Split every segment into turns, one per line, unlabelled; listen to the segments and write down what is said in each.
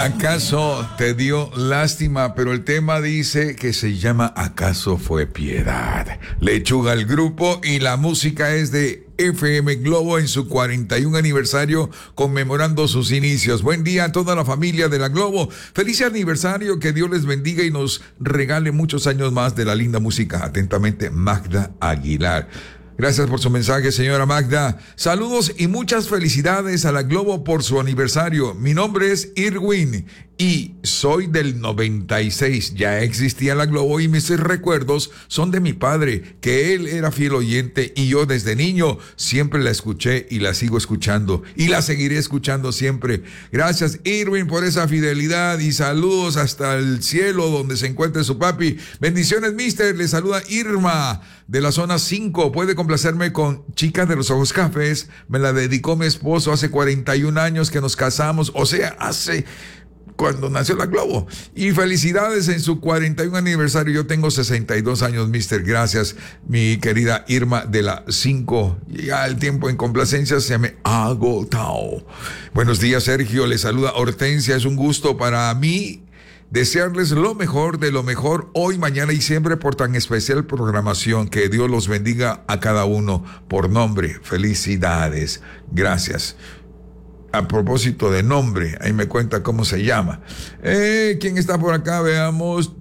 ¿Acaso te dio lástima? Pero el tema dice que se llama ¿Acaso fue piedad? Lechuga el grupo y la música es de FM Globo en su 41 aniversario conmemorando sus inicios. Buen día a toda la familia de la Globo. Feliz aniversario, que Dios les bendiga y nos regale muchos años más de la linda música. Atentamente, Magda Aguilar. Gracias por su mensaje, señora Magda. Saludos y muchas felicidades a la Globo por su aniversario. Mi nombre es Irwin y soy del 96. Ya existía la Globo y mis recuerdos son de mi padre, que él era fiel oyente y yo desde niño siempre la escuché y la sigo escuchando y la seguiré escuchando siempre. Gracias, Irwin, por esa fidelidad y saludos hasta el cielo donde se encuentre su papi. Bendiciones, mister. Le saluda Irma de la zona 5. Puede complacerme con Chica de los Ojos Cafés. Me la dedicó mi esposo hace 41 años que nos casamos, o sea, cuando nació la Globo. Y felicidades en su 41 aniversario. Yo tengo 62 años, mister. Gracias, mi querida Irma de la 5. Ya el tiempo en complacencia se me ha agotado. Buenos días, Sergio. Le saluda Hortensia. Es un gusto para mí desearles lo mejor de lo mejor hoy, mañana y siempre por tan especial programación. Que Dios los bendiga a cada uno por nombre. Felicidades. Gracias. A propósito de nombre, ahí me cuenta cómo se llama. ¿Quién está por acá? Veamos.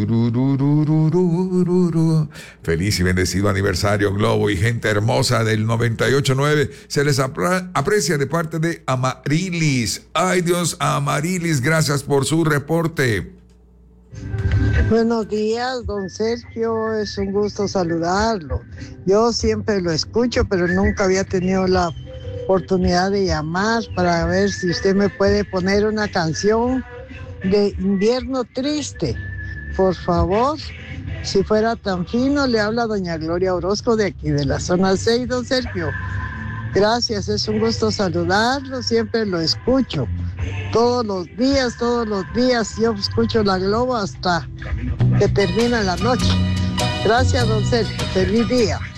Feliz y bendecido aniversario, Globo y gente hermosa del 98.9. Se les aprecia de parte de Amarilis. Ay, Dios, Amarilis, gracias por su reporte.
Buenos días, don Sergio, es un gusto saludarlo. Yo siempre lo escucho, pero nunca había tenido la oportunidad de llamar para ver si usted me puede poner una canción de Invierno Triste. Por favor, si fuera tan fino, le habla doña Gloria Orozco de aquí, de la zona 6, don Sergio. Gracias, es un gusto saludarlo, siempre lo escucho. Todos los días, yo escucho la Globo hasta que termina la noche. Gracias, don Sergio, feliz día.